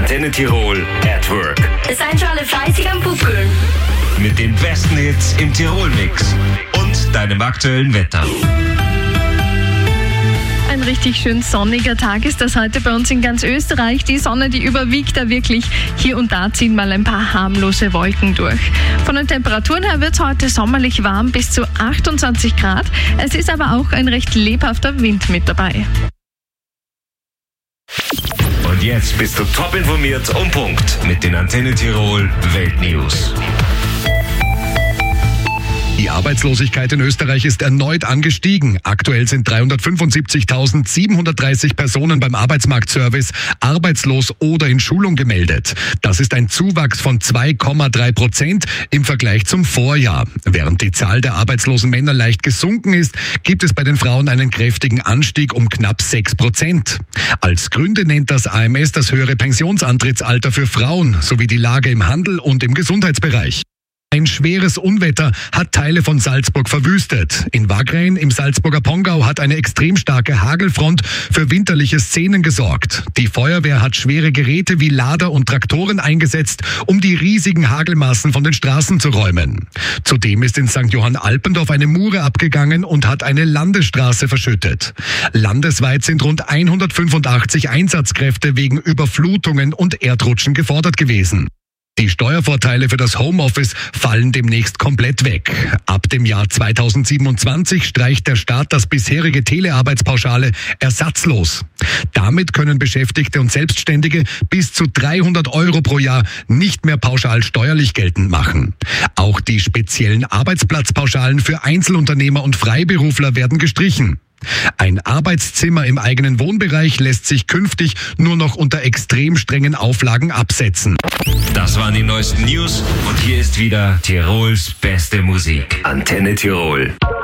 Antenne Tirol at Work. Seid schon alle fleißig am Pupkeln. Mit den besten Hits im Tirol-Mix und deinem aktuellen Wetter. Ein richtig schön sonniger Tag ist das heute bei uns in ganz Österreich. Die Sonne, die überwiegt da wirklich. Hier und da ziehen mal ein paar harmlose Wolken durch. Von den Temperaturen her wird es heute sommerlich warm, bis zu 28 Grad. Es ist aber auch ein recht lebhafter Wind mit dabei. Und jetzt bist du top informiert und Punkt mit den Antenne Tirol Weltnews. Die Arbeitslosigkeit in Österreich ist erneut angestiegen. Aktuell sind 375.730 Personen beim Arbeitsmarktservice arbeitslos oder in Schulung gemeldet. Das ist ein Zuwachs von 2,3% im Vergleich zum Vorjahr. Während die Zahl der arbeitslosen Männer leicht gesunken ist, gibt es bei den Frauen einen kräftigen Anstieg um knapp 6%. Als Gründe nennt das AMS das höhere Pensionsantrittsalter für Frauen sowie die Lage im Handel und im Gesundheitsbereich. Ein schweres Unwetter hat Teile von Salzburg verwüstet. In Wagrain im Salzburger Pongau hat eine extrem starke Hagelfront für winterliche Szenen gesorgt. Die Feuerwehr hat schwere Geräte wie Lader und Traktoren eingesetzt, um die riesigen Hagelmassen von den Straßen zu räumen. Zudem ist in St. Johann Alpendorf eine Mure abgegangen und hat eine Landesstraße verschüttet. Landesweit sind rund 185 Einsatzkräfte wegen Überflutungen und Erdrutschen gefordert gewesen. Die Steuervorteile für das Homeoffice fallen demnächst komplett weg. Ab dem Jahr 2027 streicht der Staat das bisherige Telearbeitspauschale ersatzlos. Damit können Beschäftigte und Selbstständige bis zu 300 € pro Jahr nicht mehr pauschal steuerlich geltend machen. Auch die speziellen Arbeitsplatzpauschalen für Einzelunternehmer und Freiberufler werden gestrichen. Ein Arbeitszimmer im eigenen Wohnbereich lässt sich künftig nur noch unter extrem strengen Auflagen absetzen. Das waren die neuesten News und hier ist wieder Tirols beste Musik. Antenne Tirol.